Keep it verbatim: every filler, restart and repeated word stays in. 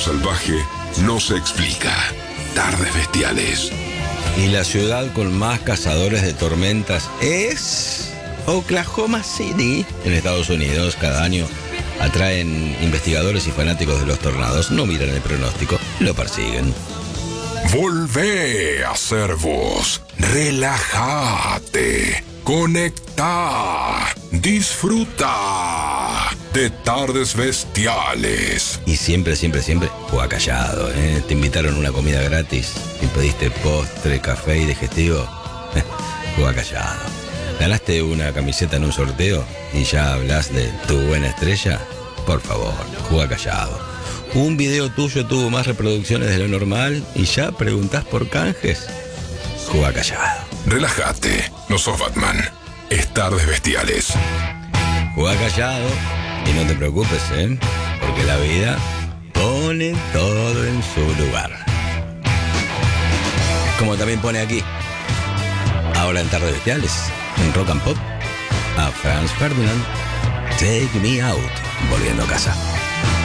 salvaje no se explica. Tardes bestiales. Y la ciudad con más cazadores de tormentas es Oklahoma City, en Estados Unidos. Cada año atraen investigadores y fanáticos de los tornados. No miran el pronóstico, lo persiguen. Volvé a ser vos. Relájate. Conectá. Disfruta de Tardes Bestiales. Y siempre, siempre, siempre juega callado, ¿eh? Te invitaron a una comida gratis y pediste postre, café y digestivo. Juega callado. ¿Ganaste una camiseta en un sorteo y ya hablas de tu buena estrella? Por favor, juega callado. Un video tuyo tuvo más reproducciones de lo normal y ya preguntás por canjes. Juega callado. Relájate, no sos Batman. Es Tardes Bestiales. Juega callado y no te preocupes, ¿eh? Porque la vida pone todo en su lugar. Como también pone aquí, ahora en Tardes Bestiales, en Rock and Pop, a Franz Ferdinand, Take Me Out, volviendo a casa.